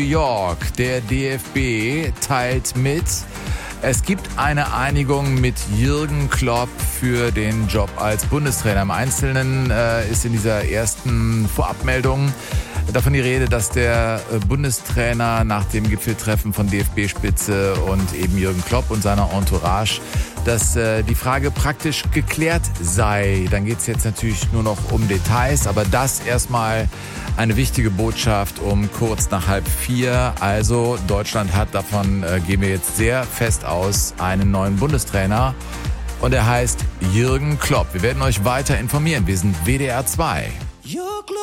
York. Der DFB teilt mit, es gibt eine Einigung mit Jürgen Klopp für den Job als Bundestrainer. Im Einzelnen ist in dieser ersten Vorabmeldung davon die Rede, dass der Bundestrainer nach dem Gipfeltreffen von DFB-Spitze und eben Jürgen Klopp und seiner Entourage, dass die Frage praktisch geklärt sei. Dann geht es jetzt natürlich nur noch um Details, aber das erstmal eine wichtige Botschaft um kurz nach 3:30. Also Deutschland hat, davon gehen wir jetzt sehr fest aus, einen neuen Bundestrainer und er heißt Jürgen Klopp. Wir werden euch weiter informieren. Wir sind WDR 2.